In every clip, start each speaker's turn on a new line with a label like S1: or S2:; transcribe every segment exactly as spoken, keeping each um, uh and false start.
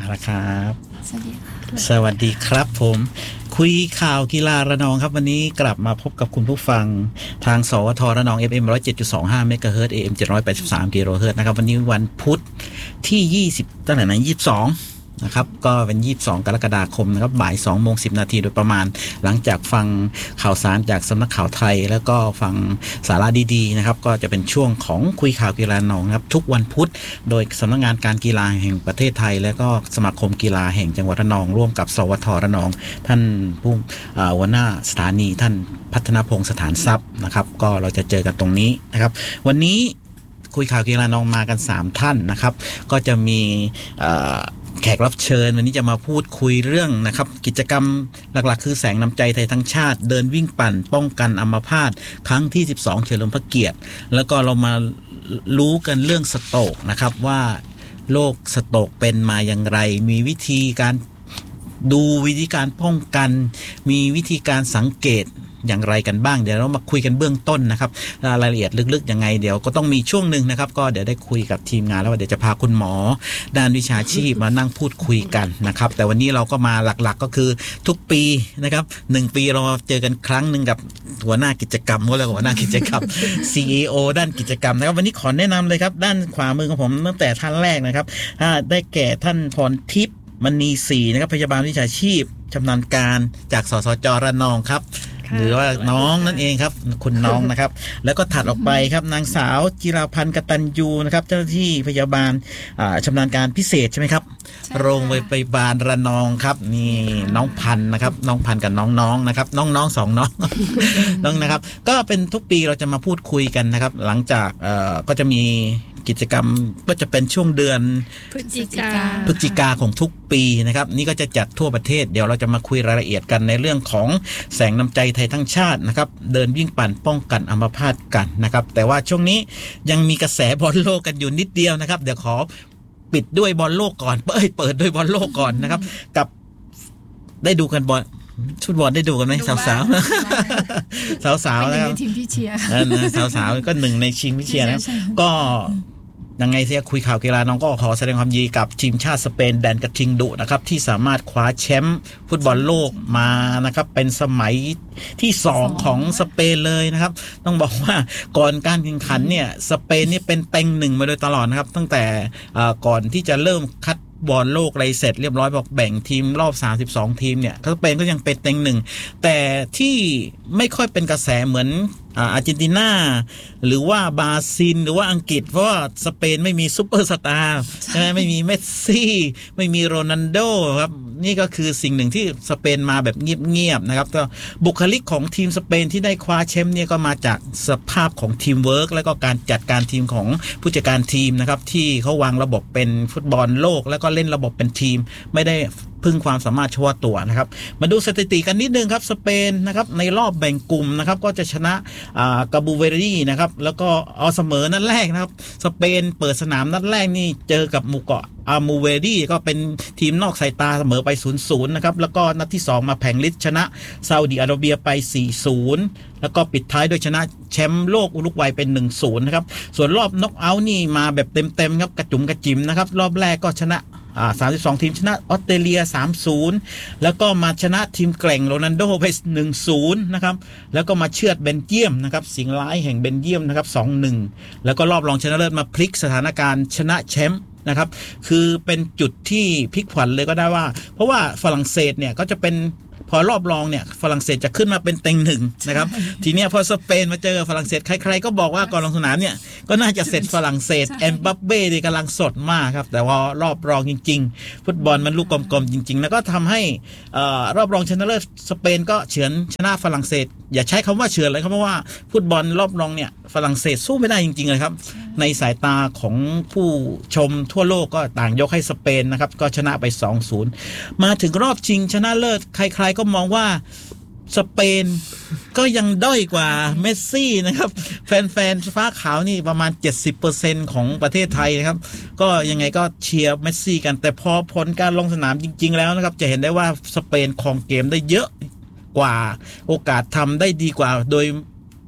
S1: ละครับ
S2: สวัสดีค่ะ
S1: สวัสดีครับผมคุยข่าวกีฬาระนองครับวันนี้กลับมาพบกับคุณผู้ฟังทางสวทระนอง เอฟ เอ็ม หนึ่งร้อยเจ็ดจุดสองห้า เมกะเฮิรตซ์ เอ เอ็ม เจ็ดร้อยแปดสิบสามกิโลเฮิรตซ์นะครับวันนี้วันพุธที่ยี่สิบตั้งแต่ไหนยี่สิบสองนะครับก็เป็นยี่สิบสองกรกฎาคมนะครับบ่าย สองโมงสิบ นาทีโดยประมาณหลังจากฟังข่าวสารจากสำนักข่าวไทยแล้วก็ฟังสาระดีๆนะครับก็จะเป็นช่วงของคุยข่าวกีฬาระนองครับทุกวันพุธโดยสำนักงานการกีฬาแห่งประเทศไทยและก็สมาคมกีฬาแห่งจังหวัดระนองร่วมกับสวทระนองท่านผู้หัวหน้าสถานีท่านพัฒนพงษ์สถานทรัพย์นะครับก็เราจะเจอกันตรงนี้นะครับวันนี้คุยข่าวกีฬาระนองมากันสามท่านนะครับก็จะมีแขกรับเชิญวันนี้จะมาพูดคุยเรื่องนะครับกิจกรรมหลักๆคือแสงน้ำใจไทยทั้งชาติเดินวิ่งปั่นป้องกันอัมพาตครั้งที่สิบสองเฉลิมพระเกียรติแล้วก็เรามารู้กันเรื่องสโตรกนะครับว่าโรคสโตรกเป็นมาอย่างไรมีวิธีการดูวิธีการป้องกันมีวิธีการสังเกตอย่างไรกันบ้างเดี๋ยวเรามาคุยกันเบื้องต้นนะครับรายละเอียดลึกๆยังไงเดี๋ยวก็ต้องมีช่วงหนึ่งนะครับก็เดี๋ยวได้คุยกับทีมงานแล้วว่าเดี๋ยวจะพาคุณหมอด้านวิชาชีพมานั่งพูดคุยกันนะครับแต่วันนี้เราก็มาหลักๆก็คือทุกปีนะครับหนึ่งปีเราเจอกันครั้งหนึ่งกับหัวหน้ากิจกรรมก็เลยหัวหน้ากิจกรรม ซี อี โอ ด้านกิจกรรมนะครับวันนี้ขอแนะนำเลยครับด้านขวามือของผมตั้งแต่ท่านแรกนะครับได้แก่ท่านพรทิพย์มณีศรีนะครับพยาบาลวิชาชีพชำนาญการจากสสจระนองครับหรือว่าน้องนั่นเองครับคุณน้องนะครับแล้วก็ถัดออกไปครับนางสาวจิราพันธ์กตัญญูนะครับเจ้าหน้าที่พยาบาลชำนาญการพิเศษใช่ไหมครับโรงพยาบาลระนองครับนี่น้องพันธ์นะครับน้องพันธ์กับน้องๆนะครับน้องๆสองน้องน้องนะครับก็เป็นทุกปีเราจะมาพูดคุยกันนะครับหลังจากก็จะมีกิจกรรมก็จะเป็นช่วงเดือน
S2: พฤศจิกา
S1: พฤศจิกาของทุกปีนะครับนี่ก็จะจัดทั่วประเทศเดี๋ยวเราจะมาคุยรายละเอียดกันในเรื่องของแสงน้ำใจไทยทั้งชาตินะครับเดินวิ่งปั่นป้องกันอัมพาตกันนะครับแต่ว่าช่วงนี้ยังมีกระแสบอลโลกกันอยู่นิดเดียวนะครับเดี๋ยวขอปิดด้วยบอลโลกก่อนเปิดเปิดด้วยบอลโลกก่อนนะครับกับได้ดูกันบอลชุดบอลได้ดูกันไหมสาวสาวสาวสาวนะครับ
S2: ทีมพี่เชียร์
S1: สาวสาวก็หนึ่งในชิงพี่เชียร์นะก็ยังไงเสียคุยข่าวกีฬาน้องก็ขอแสดงความยินดีกับทีมชาติสเปนแดนกระทิงดุนะครับที่สามารถคว้าแชมป์ฟุตบอลโลกมานะครับเป็นสมัยที่สองของสเปนเลยนะครับต้องบอกว่าก่อนการแข่งขันเนี่ยสเปนนี่เป็นเต็งหนึ่งมาโดยตลอดนะครับตั้งแต่ก่อนที่จะเริ่มคัดบอลโลกอะไรเสร็จเรียบร้อยบอกแบ่งทีมรอบสามสิบสองทีมเนี่ยสเปนก็ยังเป็นเต็งหนึ่งแต่ที่ไม่ค่อยเป็นกระแสเหมือนอาร์เจนตินาหรือว่าบราซิลหรือว่าอังกฤษเพราะว่าสเปนไม่มีซุปเปอร์สตาร์ใช่ไหมไม่มีเมสซี่ไม่มีโรนัลโดครับนี่ก็คือสิ่งหนึ่งที่สเปนมาแบบเงียบๆนะครับก็บุคลิกของทีมสเปนที่ได้คว้าแชมป์เนี่ยก็มาจากสภาพของทีมเวิร์กแล้วก็การจัดการทีมของผู้จัดการทีมนะครับที่เขาวางระบบเป็นฟุตบอลโลกแล้วก็เล่นระบบเป็นทีมไม่ได้พึ่งความสามารถเฉพาะตัวนะครับมาดูสถิติกันนิดนึงครับสเปนนะครับในรอบแบ่งกลุ่มนะครับก็จะชนะกาบูเวรีนะครับแล้วก็เอาเสมอนัดแรกนะครับสเปนเปิดสนามนัดแรกนี่เจอกับหมู่เกาะอามูเวรีก็เป็นทีมนอกสายตาเสมอไป ศูนย์ศูนย์ นะครับแล้วก็นัดที่สองมาแผงฤทธิ์ชนะซาอุดิอาระเบียไป สี่ศูนย์ แล้วก็ปิดท้ายด้วยชนะแชมป์โลกอุรุกวัยเป็น หนึ่งศูนย์ นะครับส่วนรอบน็อกเอาท์นี่มาแบบเต็มๆครับกระจุ๋มกระจิ๋มนะครับรอบแรกก็ชนะอ่าสามสิบสองทีมชนะออสเตรเลีย สามศูนย์ แล้วก็มาชนะทีมแกร่งโรนัลโดไป หนึ่งศูนย์ นะครับแล้วก็มาเชือดเบลเยียมนะครับสิงห์ร้ายแห่งเบลเยียมนะครับ สองหนึ่ง แล้วก็รอบรองชนะเลิศมาพลิกสถานการณ์ชนะแชมป์นะครับคือเป็นจุดที่พลิกผันเลยก็ได้ว่าเพราะว่าฝรั่งเศสเนี่ยก็จะเป็นพอรอบรองเนี่ยฝรั่งเศสจะขึ้นมาเป็นเต็งหนึ่งนะครับทีเนี้ยพอสเปนมาเจอฝรั่งเศสใครๆก็บอกว่าก่อนลงสนามเนี่ยก็น่าจะเสร็จฝรั่งเศสเอ็มบัปเบ้นี่กำลังสดมากครับแต่ว่ารอบรองจริงๆฟุตบอลมันลูกกลมๆจริงๆแล้วก็ทำให้รอบรองชนะเลิศสเปนก็เฉือนชนะฝรั่งเศสอย่าใช้คำว่าเฉือนเลยครับเพราะว่าฟุตบอลรอบรองเนี่ยฝรั่งเศสสู้ไม่ได้จริงๆเลยครับในสายตาของผู้ชมทั่วโลกก็ต่างยกให้สเปนนะครับก็ชนะไป สองศูนย์ มาถึงรอบชิงชนะเลิศใครๆก็มองว่าสเปนก็ยังด้อยกว่าเมสซี่นะครับแฟนๆฟ้าขาวนี่ประมาณ เจ็ดสิบเปอร์เซ็นต์ ของประเทศไทยนะครับก็ยังไงก็เชียร์เมสซี่กันแต่พอผลการลงสนามจริงๆแล้วนะครับจะเห็นได้ว่าสเปนครองเกมได้เยอะกว่าโอกาสทำได้ดีกว่าโดย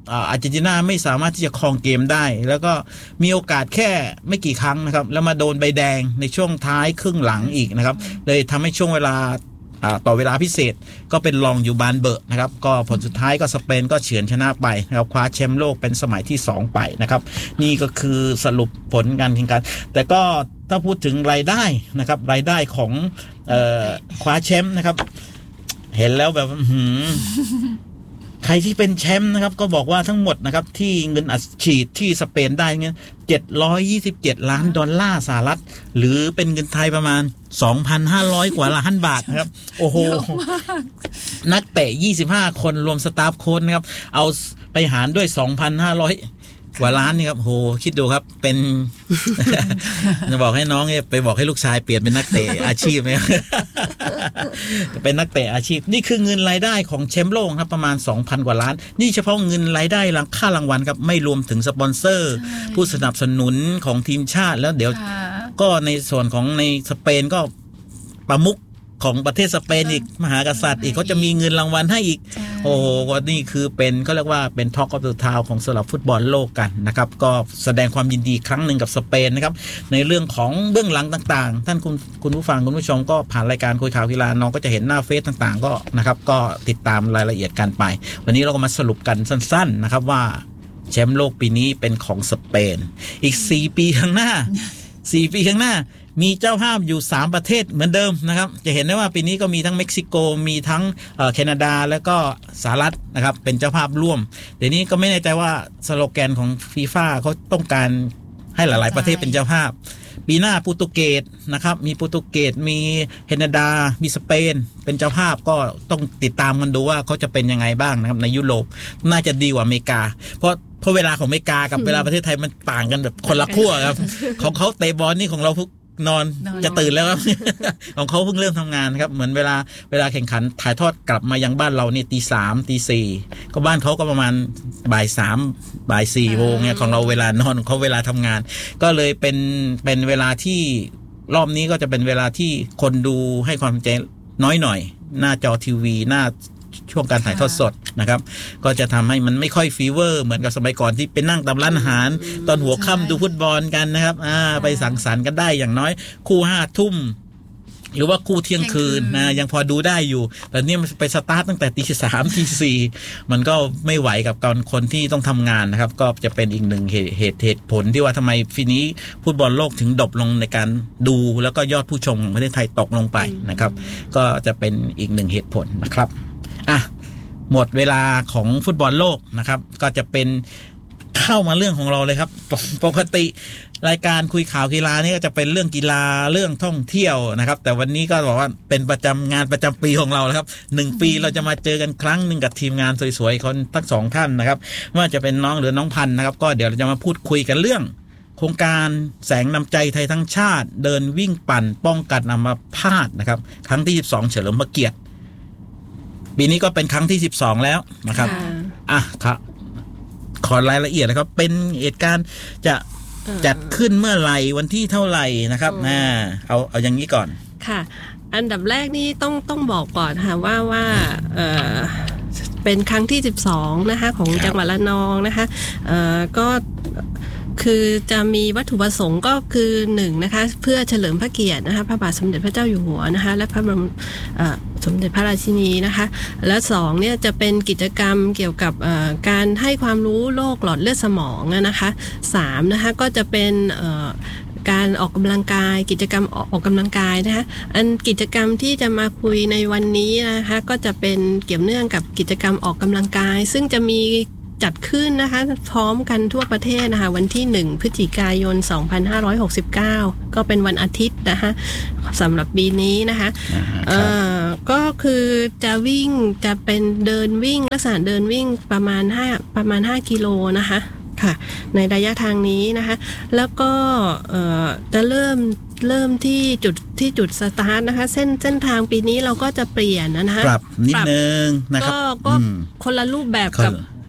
S1: อาร์เจนตินาไม่สามารถที่จะครองเกมได้แล้วก็มีโอกาสแค่ไม่กี่ครั้งนะครับแล้วมาโดนใบแดงในช่วงท้ายครึ่งหลังอีกนะครับเลยทำให้ช่วงเวลาต่อเวลาพิเศษก็เป็นรองอยู่บานเบอร์นะครับก็ผลสุดท้ายก็สเปนก็เฉือนชนะไปนะครับคว้าแชมป์โลกเป็นสมัยที่สองไปนะครับนี่ก็คือสรุปผลการแข่งขันแต่ก็ถ้าพูดถึงรายได้นะครับรายได้ของเอ่อคว้าแชมป์นะครับเห็นแล้วแบบหืมใครที่เป็นแชมป์นะครับก็บอกว่าทั้งหมดนะครับที่เงินอัดฉีดที่สเปนได้เงี้ยเจ็ดร้อยยี่สิบเจ็ดล้านดอลลาร์สหรัฐหรือเป็นเงินไทยประมาณ สองพันห้าร้อย กว่าล้านบาทนะครับโอ้โหนักเตะยี่สิบห้าคนรวมสตาฟโค้ชนะครับเอาไปหารด้วย สองพันห้าร้อย กว่าล้านนี่ครับโหคิดดูครับเป็น จะบอกให้น้องเนี่ยไปบอกให้ลูกชายเปลี่ยนเป็นนักเตะอาชีพไหม เป็นนักเตะอาชีพนี่คือเงินรายได้ของแชมป์โลกครับประมาณ สองพัน กว่าล้านนี่เฉพาะเงินรายได้ค่ารางวัลครับไม่รวมถึงสปอนเซอร์ผู้สนับสนุนของทีมชาติแล้วเดี๋ยวก็ในส่วนของในสเปนก็ประมุขของประเทศสเปนอีกมหากษัตริย์อีกเขาจะมีเงินรางวัลให้อีกโอ้โหนี่คือเป็นเขาเรียกว่าเป็น Talk of the Town ของสำหรับฟุตบอลโลกกันนะครับก็แสดงความยินดีครั้งหนึ่งกับสเปนนะครับในเรื่องของเบื้องหลังต่างๆท่านคุณคุณผู้ฟังคุณผู้ชมก็ผ่านรายการคุยข่าวกีฬาน้องก็จะเห็นหน้าเฟซต่างๆก็นะครับก็ติดตามรายละเอียดกันไปวันนี้เราก็มาสรุปกันสั้นๆนะครับว่าแชมป์โลกปีนี้เป็นของสเปนอีกสี่ปีข้างหน้าสี่ปีข้างหน้ามีเจ้าภาพอยู่สามประเทศเหมือนเดิมนะครับจะเห็นได้ว่าปีนี้ก็มีทั้งเม็กซิโกมีทั้งแคนาดาแล้วก็สหรัฐนะครับเป็นเจ้าภาพร่วมเดี๋ยวนี้ก็ไม่แน่ใจว่าสโลแกนของฟีฟ่าเขาต้องการให้หลายๆประเทศเป็นเจ้าภาพปีหน้าโปรตุเกสนะครับมีโปรตุเกสมีแคนาดามีสเปนเป็นเจ้าภาพก็ต้องติดตามกันดูว่าเขาจะเป็นยังไงบ้างนะครับในยุโรปน่าจะดีกว่าอเมริกาเพราะเพราะเวลาของอเมริกากับเวลาประเทศไทยมันต่างกันแบบคนละขั้วครับของเขาเตะบอลนี่ของเราทุกนอนจะตื่นแล้วครับ ของเขาเพิ่งเริ่มทำงานครับเหมือนเวลาเวลาแข่งขันถ่ายทอดกลับมายังบ้านเราเนี่ยตีสามตีสี่ก็บ้านเขาก็ประมาณบ่ายสามบ่ายสี่โมงเนี่ยของเราเวลานอนของเขาเวลาทำงานก็เลยเป็นเป็นเวลาที่รอบนี้ก็จะเป็นเวลาที่คนดูให้ความสนใจน้อยหน่อยหน้าจอทีวีหน้าช่วงการถ่ายทอดสดนะครับก็จะทำให้มันไม่ค่อยฟีเวอร์เหมือนกับสมัยก่อนที่เป็นนั่งตามร้านอาหารตอนหัวค่ำดูฟุตบอลกันนะครับอ่าไปสังสรรค์กันได้อย่างน้อยคู่ห้าทุ่มหรือว่าคู่เที่ยงคืนนะยังพอดูได้อยู่แต่นี่มันไปสตาร์ทตั้งแต่ตีสามตีสี่มันก็ไม่ไหวกับตอนคนที่ต้องทำงานนะครับก็จะเป็นอีกหนึ่งเหตุเหตุเหตุผลที่ว่าทำไมปีนี้ฟุตบอลโลกถึงดรอปลงในการดูแล้วก็ยอดผู้ชมของประเทศไทยตกลงไปนะครับก็จะเป็นอีกหนึ่งเหตุผลนะครับอ่ะหมดเวลาของฟุตบอลโลกนะครับก็จะเป็นเข้ามาเรื่องของเราเลยครับปกติรายการคุยข่าวกีฬานี่ก็จะเป็นเรื่องกีฬาเรื่องท่องเที่ยวนะครับแต่วันนี้ก็บอกว่าเป็นประจำงานประจำปีของเราแล้วครับหนึ่งปีเราจะมาเจอกันครั้งหนึ่งกับทีมงานสวยๆคนทั้งสองท่านนะครับว่าจะเป็นน้องหรือน้องพันธุ์นะครับก็เดี๋ยวเราจะมาพูดคุยกันเรื่องโครงการแสงนำใจไทยทั้งชาติเดินวิ่งปั่นป้องกันอัมพาตนะครับครั้งที่สิบสองเฉลิมพระเกียรติปีนี้ก็เป็นครั้งที่สิบสองแล้วนะครับอ่ะครับขอรายละเอียดนะครับเป็นเหตุการณ์จะจัดขึ้นเมื่อไหร่วันที่เท่าไหร่นะครับอ่าเอาเอาอย่างนี้ก่อน
S2: ค่ะอันดับแรกนี่ต้องต้องบอกก่อนค่ะว่าว่าเอ่อเป็นครั้งที่สิบสองนะคะของจังหวัดระนองนะคะเอ่อก็คือจะมีวัตถุประสงค์ก็คือหนึ่งนะคะเพื่อเฉลิมพระเกียรตินะคะพระบาทสมเด็จพระเจ้าอยู่หัวนะคะและพระบรมสมเด็จพระราชินีนะคะและสองเนี่ยจะเป็นกิจกรรมเกี่ยวกับการให้ความรู้โรคหลอดเลือดสมองนะคะสามนะคะก็จะเป็นการออกกำลังกายกิจกรรมออกกำลังกายนะคะอันกิจกรรมที่จะมาคุยในวันนี้นะคะก็จะเป็นเกี่ยวเนื่องกับกิจกรรมออกกำลังกายซึ่งจะมีจัดขึ้นนะคะพร้อมกันทั่วประเทศนะคะวันที่หนึ่งพฤศจิกายนสองพันห้าร้อยหกสิบเก้าก็เป็นวันอาทิตย์นะคะสำหรับปีนี้นะคะเอ่อก็คือจะวิ่งจะเป็นเดินวิ่งลักษณะเดินวิ่งประมาณห้าประมาณห้ากิโลนะคะค่ะในระยะทางนี้นะคะแล้วก็เอ่อจะเริ่มเริ่มที่จุดที่จุดสตาร์ทนะคะเส้นเส้นทางปีนี้เราก็จะเปลี่ยนนะคะ
S1: ปรับนิดนึงนะครับ
S2: ก็ก็คนละรูปแบบกับ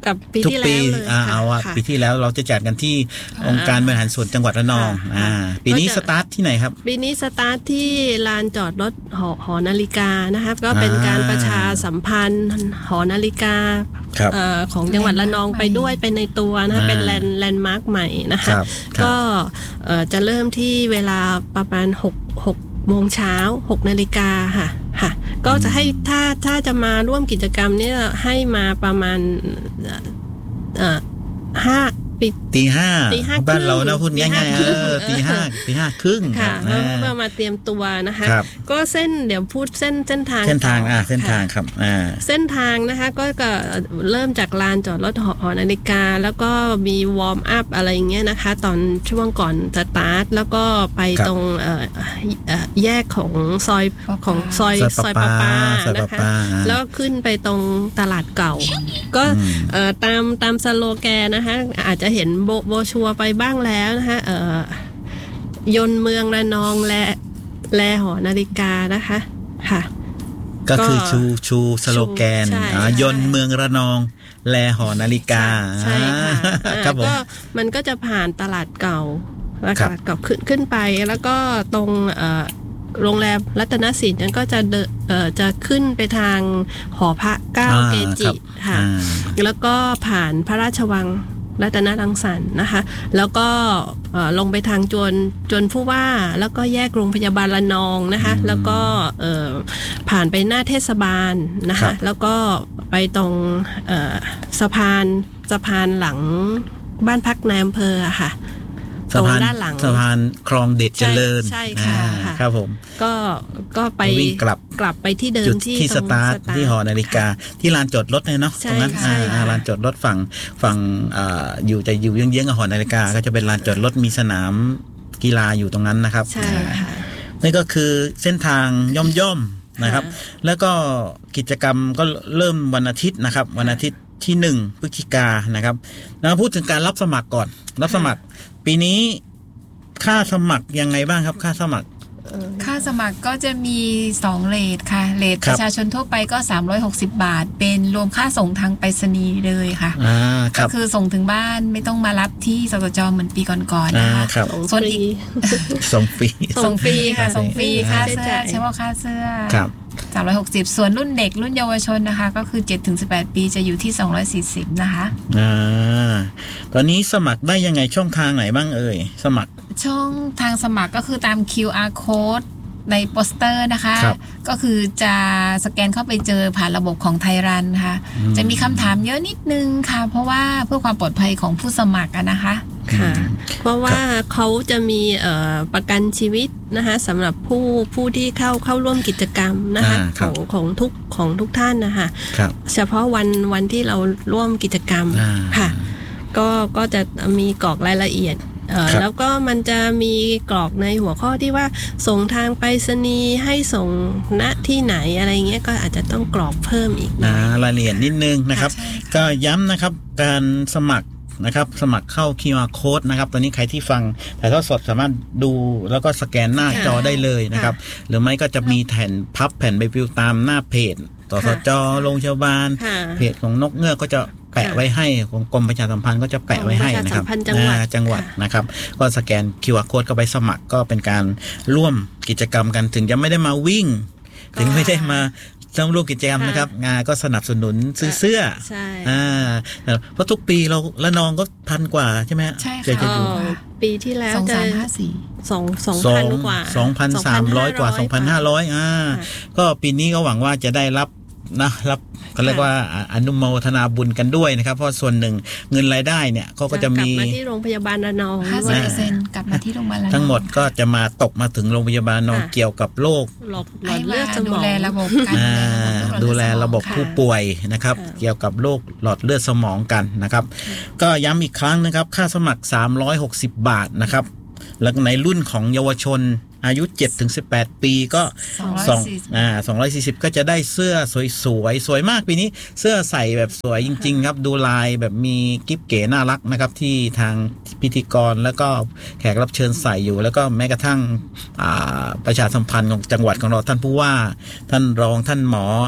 S2: กับปี
S1: ทุก
S2: ที่
S1: ปี
S2: แล้วเลย
S1: อ่า
S2: ค่ะ
S1: เอาว่า
S2: ค่ะ
S1: ปีที่แล้วเราจะจัดกันที่องค์การบริหารส่วนจังหวัดระนอง
S2: ค่ะ
S1: อ่าปีนี้
S2: ก็จะ
S1: สตาร์ทที่ไหนครับ
S2: ปีนี้สตาร์ทที่ลานจอดรถหอหอนาฬิกานะครับก็เป็นการประชาสัมพันธ์หอนาฬิกา
S1: ครับ
S2: เอ่อของจังหวัดระนองไปด้วยเป็นในตัวนะ
S1: อ่า
S2: เป็นแลนด์แลนด์มาร์คใหม่นะ
S1: ค
S2: คะ
S1: รับครับ
S2: ก็เอ่อจะเริ่มที่เวลาประมาณหก หกโมงเช้าหกนาฬิกาค่ะค่ะก็จะให้ถ้าถ้าจะมาร่วมกิจกรรมเนี่ยให้มาประมาณเอ่อห้าปิด
S1: ตีห้า
S2: ตีห้า
S1: บ้านเรา
S2: ครึ่
S1: นะ
S2: ง
S1: พูดง่ายๆ
S2: ตีห้า
S1: เอ
S2: ครึ่ง
S1: อตีห้าตีห้าครึ่ง
S2: ค่ะ
S1: อ่า
S2: เพื่อมาเตรียมตัวนะคะ
S1: ครับ
S2: ก็เส้นเดี๋ยวพูดเส้นเส้นทาง
S1: เส้นทางอ่า
S2: ค่ะ
S1: เส้นทางครับอ่า
S2: เส้นทางนะคะก็ก็เริ่มจากลานจอดรถหอหอนาฬิกา แล้วก็มีวอร์มอัพอะไรอย่างเงี้ยนะคะ ตอนช่วงก่อนสตาร์ทแล้วก็ไป
S1: ครับ
S2: ตรงเอ่อเอ่อแยกของซอยของซอย
S1: ซอยประปาซอย
S2: นะ
S1: ประ
S2: คะ
S1: ปา
S2: แล้วก็ขึ้นไปตรงตลาดเก่า ก็
S1: อืม
S2: เอ่อตามตามสโลแกนนะคะอาจจะเห็นโบโบชัวร์ไปบ้างแล้วนะคะเอ่อยนต์เมืองระนองและแลหอนาฬิกานะคะค่ะ
S1: ก็คือ
S2: ก็
S1: ชูชูสโลแกน
S2: ใช่
S1: อ่า
S2: ใช่
S1: ยนต์เมืองระนองแลหอนาฬิกา
S2: ใช่ค่ะ
S1: อ่า
S2: อ่า
S1: ครับผม
S2: ก็มันก็จะผ่านตลาดเก่าแล้ว
S1: ครั
S2: ก็
S1: บ
S2: กับขึ้นขึ้นไปแล้วก็ตรงเอ่อโรงแรมรัตนสินนั้นก็จะเดนเอ่อจะขึ้นไปทางหอพระเก้า
S1: อ่า
S2: เก
S1: ค
S2: จิ
S1: รับ
S2: ค่ะ
S1: อ่า
S2: แล้วก็ผ่านพระราชวังรัตนรังสรรค์นะคะ แล้วก็เอ่อลงไปทางจวนจวนผู้ว่าแล้วก็แยกโรงพยาบาลระนองนะคะ แล้วก็เอ่อผ่านไปหน้าเทศบาลนะ
S1: ครั
S2: คะ
S1: บ
S2: แล้วก็ไปตรงเอ่อสะพานสะพานหลังบ้านพักนายอำเภออะค่ะ ต
S1: สะ
S2: รง
S1: พาน
S2: ด้านหลัง
S1: สะพานคลองเด็ดเจริญ
S2: ใช่ใช่ค่ะ
S1: อ่า
S2: ค่ะ
S1: ครับผม
S2: ก็ก็ไป
S1: วิ่งกลับ
S2: กลับไปที่เดิ
S1: จุ
S2: ม
S1: ด
S2: ที่
S1: ที่ส
S2: รง
S1: ตาร์ท
S2: ส
S1: ที่หอนาฬิกาที่ลานจอดรถเนี่ยเนาะ
S2: ใช่
S1: ตรงนั้น
S2: ใช่
S1: อ่า
S2: ค่ะ
S1: ลานจอดรถฝั่งฝั่งอ่าอยู่จะอยู่เยื้องๆกับหอนาฬิกา ก็จะเป็นลานจอดรถมีสนามกีฬาอยู่ตรงนั้นนะครับ
S2: ใช่ค่ะ
S1: นี่ก็คือเส้นทางย่อมๆนะครับ
S2: ค่ะ
S1: แล้วก็กิจกรรมก็เริ่มวันอาทิตย์นะครับ วันอาทิตย์ที่หนึ่งพฤศจิกายนนะครับแล้วพูดถึงการรับสมัครก่อน รับสมัคร ปีนี้ค่าสมัครยังไงบ้างครับ ค่าสมัคร
S3: ค่าสมัครก็จะมีสองเรทค่ะเรท
S1: ค
S3: ป
S1: รับ
S3: ระชาชนทั่วไปก็สามร้อยหกสิบบาท เป็นรวมค่าส่งทางไปรษณีย์เลยค่ะ
S1: อ่าค
S3: ก็
S1: รับ
S3: คือส่งถึงบ้านไม่ต้องมารับที่สตจเหมือนปีก่อนๆ
S1: อ่า
S3: นะคะ
S1: ครับ
S3: ส่วนอีก
S1: ส่งฟรี
S3: ส่งฟรีค่ะ ส่งฟรีค่า
S2: ใช้
S3: เสื้อ
S2: จ่าย
S3: ใช้ว่าค่าเสื้อ
S1: ครับ
S3: สามร้อยหกสิบส่วนรุ่นเด็กรุ่นเยาวชนนะคะ ก็คือเจ็ดถึงสิบแปดปีจะอยู่ที่สองร้อยสี่สิบนะคะ
S1: อ่าตอนนี้สมัครได้ยังไงช่องทางไหนบ้างเอ่ยสมัคร
S3: ช่องทางสมัครก็คือตาม คิว อาร์ code ในโปสเตอร์นะคะ
S1: ครับ
S3: ก็คือจะสแกนเข้าไปเจอผ่านระบบของไทยรันค่ะ
S1: อืม
S3: จะมีคำถามเยอะนิดนึงค่ะ เพราะว่าเพื่อความปลอดภัยของผู้สมัครอะนะคะ
S2: ค่ะ เพราะว่าเขาจะมีเอ่อประกันชีวิตนะคะสำหรับผู้ผู้ที่เข้าเข้าร่วมกิจกรรมนะคะ
S1: อ่าค
S2: ข
S1: รับ
S2: องของทุกของทุกท่านนะคะ
S1: ครับ
S2: เฉพาะวันวันที่เราร่วมกิจกรรม
S1: อ่า
S2: ค่ะ ก็ก็จะมีกรอกรายละเอียดเอ่อ
S1: ครับ
S2: แล้วก็มันจะมีกรอกในหัวข้อที่ว่าส่งทางไปรษณีย์ให้ส่งณที่ไหนอะไรเงี้ยก็อาจจะต้องกรอกเพิ่มอีกหน่
S1: นะ
S2: อย
S1: รายละเอียดนิดนึงนะครับ
S3: ใช่ค่ะ
S1: ก็ย้ำนะครับการสมัครนะครับสมัครเข้า คิว อาร์ Code นะครับตอนนี้ใครที่ฟังถ่ายทอดสดสามารถดูแล้วก็สแกนหน้าจอได้เลยนะครับ หรือไม่ก็จะมีแผ่นพับแผ่นใบปลิวตามหน้าเพจตสจโรงพยาบาล
S2: ค่ะ
S1: เพจของนกเงือกก็จะแปะไว้ให้ของกรมประชาสัมพันธ์ก็จะแปะไว้ให้นะครับ
S2: ของประชาสัมพันธ์จังหวัด
S1: อ่าจังหวัด
S2: ค่ะ
S1: นะครับก็สแกน คิว อาร์ Code ก็ไปสมัครก็เป็นการร่วมกิจกรรมกันถึงจะไม่ได้มาวิ่ง ถึงไม่ได้มาต้องร่วมกิจกรรมนะครับงานก็สนับสนุนซื้อเสื้อ
S2: ใช่
S1: อ่าเพราะทุกปีเราละนองก็พันกว่าใช่ไหมฮะ
S3: ใช่ค่ะ
S1: จะจะ
S2: เอ่
S1: อยู่
S2: อปีที่แล้ว
S3: สอง
S2: จะ
S3: สามห้าสี่
S2: สองสอง
S1: สอ
S2: พั
S1: ง
S2: นกว่า
S1: สองพันสามร้อยกว่าสองพันห้าร้อยอ่า
S2: ค่ะ
S1: ก็ปีนี้ก็หวังว่าจะได้รับนะรับเขาเรียกว่าอ่าอนุโมทนาบุญกันด้วยนะครับ เพราะส่วนหนึ่งเงินรายได้เนี่ยเขาก็จะ
S2: กลั
S1: มี
S2: บมาที่โรงพยาบาลระนอง
S3: ห้า
S2: ด้
S3: สิ
S2: ว
S3: บ
S2: ย
S3: เปอร์เซ็นต์กลับมาที่โรงพยาบาลระนอง
S1: ทั้งหมดก็จะมาตกมาถึงโรงพยาบาลนอง
S2: ค่ะ
S1: เกี่ยวกับโรค
S2: หลอดหลอ
S3: ให้
S2: ดเลื
S3: มา
S2: อดสม
S3: ดู
S2: อง
S3: แลระบบการ
S1: อ่าดูแลระบบ
S3: ค่ะ
S1: ผู้ป่วยนะครับ
S2: ค่ะ
S1: เกี่ยวกับโรคหลอดเลือดสมองกันนะครับ ก็ย้ำอีกครั้งนะครับ ค่าสมัครสามร้อยหกสิบบาทนะครับ แล้วในรุ่นของเยาวชนอายุ เจ็ดถึงสิบแปด ปีก็
S3: สองร้อยสี่สิบ
S1: อ่าสองร้อยสี่สิบก็จะได้เสื้อสวยๆสวยมากปีนี้เสื้อใส่แบบสวยจริงๆครับดูลายแบบมีกิ๊บเก๋น่ารักนะครับที่ทางพิธีกรแล้วก็แขกรับเชิญใส่อยู่ แล้วก็แม้กระทั่งอ่าประชาสัมพันธ์ของจังหวัดของเราท่านผู้ว่าท่านรองท่านหมอ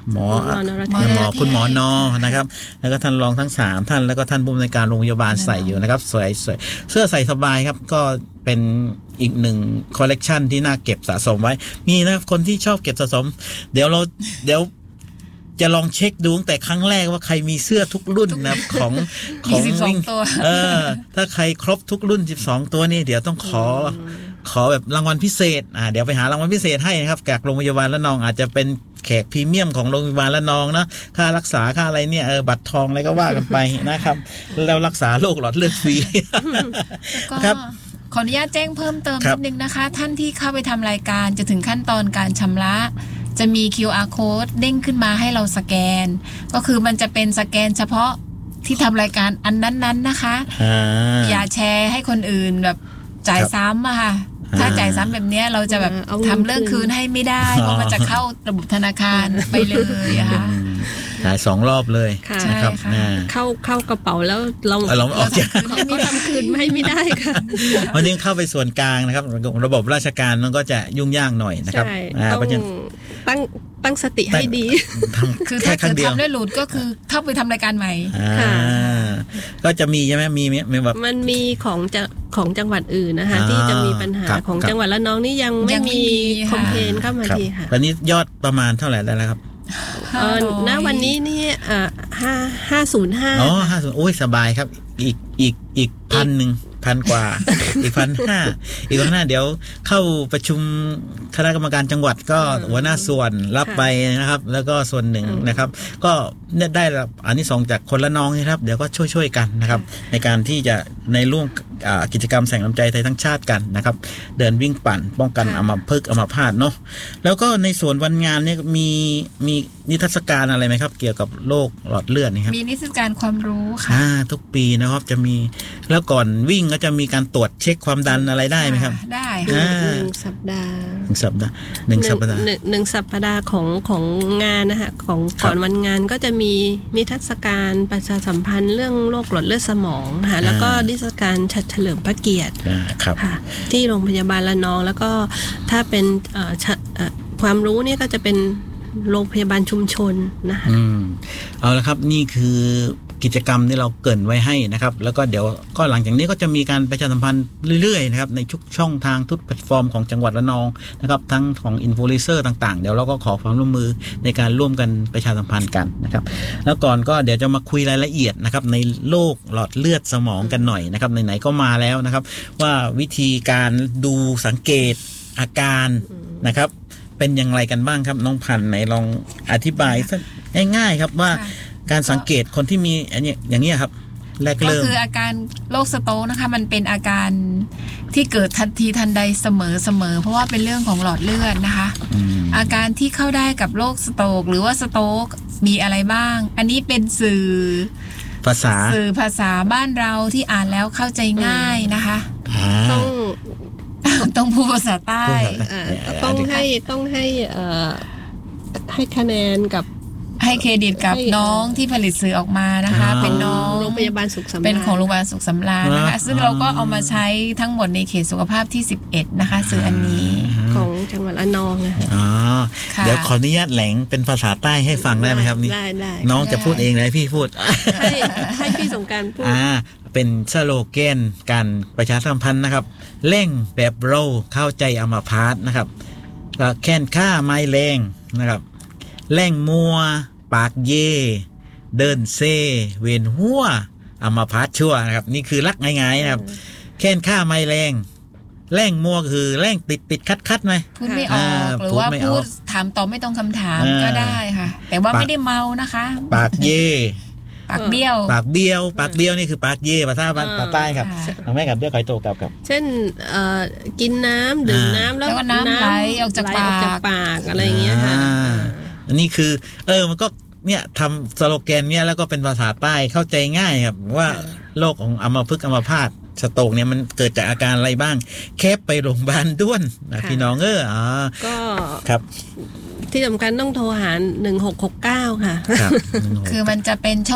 S1: หมอ
S2: หมอนรเท
S1: ห
S2: ศ
S1: มอคุณหมอนอนะครับแล้วก็ท่านรองทั้งสามท่านแล้วก็ท่านผู้อำนวยการโรงพยาบาลใส่อยู่นะครับสวยสวยเสื้อใส่สบายครับก็เป็นอีกหนึ่งคอลเลกชันที่น่าเก็บสะสมไว้มีนะคนที่ชอบเก็บสะสม เดี๋ยวเราเดี๋ยวจะลองเช็คดูตั้งแต่ครั้งแรกว่าใครมีเสื้อทุกรุ่นนะครับของของ
S3: มีสิบสอง
S1: วิ่ง
S3: ตัว
S1: เออถ้าใครครบทุกรุ่นสิบสองตัวนี่เดี๋ยวต้องขอขอแบบรางวัลพิเศษอ่าเดี๋ยวไปหารางวัลพิเศษให้นะครับจากโรงพยาบาลละนองอาจจะเป็นแขกพรีเมียมของโรงพยาบาลละนองนะค่ารักษาค่าอะไรเนี่ยเออบัตรทองอะไรก็ว่ากันไปนะครับแล้วรักษาโรคหลอดเลือดฟรี
S3: ก็
S1: ครับ
S3: ขออนุญาตแจ้งเพิ่มเติม
S1: ครั
S3: นิ
S1: บ
S3: ดนึงนะคะ ท่านที่เข้าไปทำรายการจะถึงขั้นตอนการชำระ จะมี คิว อาร์ code เด้งขึ้นมาให้เราสแกน ก็คือมันจะเป็นสแกนเฉพาะที่ทำรายการอันนั้นๆนะคะ
S1: อ่า
S3: อย่าแชร์ให้คนอื่นแบบจ่าย
S1: ครับ
S3: ซ้ำอะค่ะ ถ้าจ่ายซ้ำแบบเนี้ยเราจะแบบ
S2: เอาเงิน
S3: ทำเรื่องคืนให้ไม่ได้
S1: อ๋อ
S3: เพราะมันจะเข้าระบบธนาคารไปเลยอะค่ะ
S1: อืมจ่ายสองรอบเลย
S2: ค่ะ
S1: นะครับ
S3: ใช่ค่ะ
S1: อ่า
S2: เข้าเข้ากระเป๋าแล้วเรา
S1: เอาเราออกจาก
S2: เขาทำคืนไม่ไม่ได้ค่ะ
S1: วันนี้เข้าไปส่วนกลางนะครับ ระบบราชการมันก็จะยุ่งยากหน่อยนะครับ
S2: ใช่
S1: อ่า
S2: ต้
S1: เพราะฉะ
S2: อง
S1: นั้น
S2: ตั้งตั้งสติให้ดี
S1: ทำ
S3: คือ
S1: แค่
S3: ถ้า
S1: ครั้
S3: เกิ
S1: ง
S3: ด
S1: เดียว
S3: ทำได้หลุดก็คือเข้าไปทำรายการใหม่
S1: อ่า
S2: ค่ะ
S1: ก็จะมีใช่ไหมมีไหมมีแบบ
S2: มันมีของจะของจังหวัดอื่นนะคะ
S1: อ่า
S2: ที่จะมีปัญหา
S1: ครับ
S2: ของ
S1: ครับ
S2: จังหวัดละนองนี่ยังไม่
S3: ยังไม่
S2: มี
S3: มี
S2: คอมเพลน
S3: ค่ะ
S2: เข้ามา
S1: ครับ
S2: ทีค่ะ
S1: ตอนนี้ยอดประมาณเท่าไหร่ได้แล้วครับ
S2: เอ่อณวันนี้นี่เอ่อห้าห้าศูนย์ห้า
S1: อ๋อห้าสิบโอ้ยสบายครับ อีกอีกอีกพันหนึ่งพันกว่า อีกพันห้าอีกพันห้าเดี๋ยวเข้าประชุมคณะกรรมการจังหวัดก็หัวหน้าส่วนรับไปนะครับ แล้วก็ส่วนหนึ่งนะครับ ก็เนี่ยได้รับอันนี้สองส์จากคนละน้องนะครับ เดี๋ยวก็ช่วยช่วยๆกันนะครับ ในการที่จะในร่วมอ่ากิจกรรมแสงน้ำใจไทยทั้งชาติกันนะครับ เดินวิ่งปั่นป้องกัน
S3: ค่ะ
S1: อัมพฤกษ์อัมพาตเนาะแล้วก็ในส่วนวันงานเนี่ยมีมีนิทรรศการอะไรไหมครับ เกี่ยวกับโรคหลอดเลือดนี่ครับ
S3: มีนิทรรศการความรู้ค่ะ
S1: อ่าทุกปีนะครับจะมีแล้วก่อนวิ่งก็จะมีการตรวจเช็คความดันอะไรได้ไหมครับ
S3: ได้
S2: ห
S3: ค่ะ
S2: นึ่ง
S1: อ่า
S2: หนึ่งสัปดาห์
S1: หนึ่งสัปดาห์หนึ่งสัปดาห์
S2: หนึ่งหนึ่งสัปดาห์ของของงานนะคะของ
S1: ครับ
S2: ก่อนวันงานก็จะมีนิทรรศการประชาสัมพันธ์เรื่องโรคหลอดเลือดสมองค่ะแล้วก็นิทรรศการเฉลิมพระเกียรติ
S1: อ่าครับ
S2: ค่ะที่โรงพยาบาลละนองแล้วก็ถ้าเป็นเอ่อชะเอ่อความรู้เนี่ยก็จะเป็นโรงพยาบาลชุมชนนะคะ
S1: อืมเอาละครับนี่คือกิจกรรมที่เราเกริ่นไว้ให้นะครับ แล้วก็เดี๋ยวก็หลังจากนี้ก็จะมีการประชาสัมพันธ์เรื่อยๆนะครับในทุกช่องทางทุกแพลตฟอร์มของจังหวัดระนองนะครับทั้งของอินฟลูเอนเซอร์ต่างๆเดี๋ยวเราก็ขอความร่วมมือในการร่วมกันประชาสัมพันธ์กันนะครับ แล้วก่อนก็เดี๋ยวจะมาคุยรายละเอียดนะครับในโรคหลอดเลือดสมองกันหน่อยนะครับไหนๆก็มาแล้วนะครับ ว่าวิธีการดูสังเกตอาการนะครับ เป็นอย่างไรกันบ้างครับน้องพันธุ์ไหนลองอธิบายสักง่ายๆครับว่า
S3: ค่ะ
S1: การสังเกตคนที่มีอันนี้อย่างนี้ยครับ แรก
S3: ก็
S1: เริ่ม
S3: คืออาการโรคสโตรกนะคะ มันเป็นอาการที่เกิดทันทีทันใดเสมอเสมอเพราะว่าเป็นเรื่องของหลอดเลือดนะคะ
S1: ม
S3: อาการที่เข้าได้กับโรคสโตรกหรือว่าสโตรกมีอะไรบ้าง อันนี้เป็นสื่อ
S1: ภาษา
S3: สื่อภาษาบ้านเราที่อ่านแล้วเข้าใจง่ายนะคะ
S1: อ่า
S2: ต้อง
S3: ต้องพูดภาษาใต้
S1: พูดภาษาใต้
S2: เอ่อ
S1: เนี่ย
S2: ต้อง
S1: อันนี้
S2: ให้ต้องให้เอ่อให้คะแนนกับ
S3: ให้เครดิตกับ
S2: ให้
S3: น้องที่ผลิตสื่อออกมานะคะ
S1: อ่า
S3: เป็นน้อง
S2: โรงพยาบาลสุขสำราญ
S3: เป็นของโรงพยาบาลสุขสำราญนะคะ
S1: อ่า
S3: ซึ่งเราก็เอามาใช้ทั้งหมดในเขตสุขภาพที่สิบเอ็ดนะคะ สื่ออันนี้
S2: ของจังหวัดระนองนะคะ
S1: อ๋อ
S3: ค่ะ
S1: เดี๋ยวขออนุญาตแหลงเป็นภาษาใต้ให้ฟังได้ไหมครับนี่
S2: ได้ได้
S1: น้องจะพูดเองเลยพี่พูด
S2: ให้ให้พี่สงกรารพูด
S1: อ่าเป็นสโลแกนการประชาสัมพันธ์นะครับเร่งแบบเราเข้าใจอัมพาตนะครับก็แค้นค่าไม้แรงนะครับแร่งมัว ปากเย เดินเซ เวียนหัวอัมพาตชั่วนะครับนี่คือลักง่ายๆนะครับแค้นค่าไม้แรงแร่งมัวคือแร่งติดติดคัดคัดไหม
S3: พูดไม่อ
S1: อ่า
S3: อกหรือว่า
S1: พูดไม่อ
S3: พู
S1: อก
S3: ดถามตอบไม่ตรงคำถาม
S1: อ่า
S3: ก็ได้ค่ะ แต่ว่า
S1: ปาก
S3: ไม่ได้เมานะคะ
S1: ปากเย
S3: ปากเบี้ยว
S1: ปากเบี้ยวปากเบี้ยวนี่คือปากเย่ภาษาภาคใต้ครับ
S3: ค่ะ
S1: ทำให้กับเบี้ยวไข่โตกับครับ
S2: เช่นเอ่อกินน้ำดื่ม
S1: อ่า
S2: น้ำแล้ว
S3: แล้วก็น้ำไหลออกจาก
S2: ไหลออกจาก
S3: ปาก
S2: ปากอะไรอย่างเงี้ยค่ะ
S1: อ่าอันนี้คือ เออมันก็เนี่ยทำสโลแกนเนี่ยแล้วก็เป็นภาษาใต้เข้าใจง่ายครับ ว่าโรคของอัมพฤกษ์อัมพาตสโตรกเนี่ยมันเกิดจากอาการอะไรบ้าง แคบไปโรงพยาบาลด้วนนะ
S2: ค่ะ
S1: พี่น้องเอออ๋อ
S2: ก็
S1: ครับ
S2: ที่สำคัญต้องโทรหาหนึ่งหกหกเก้าค่ะ
S1: ครับ
S3: คือมันจะเป็นช่อง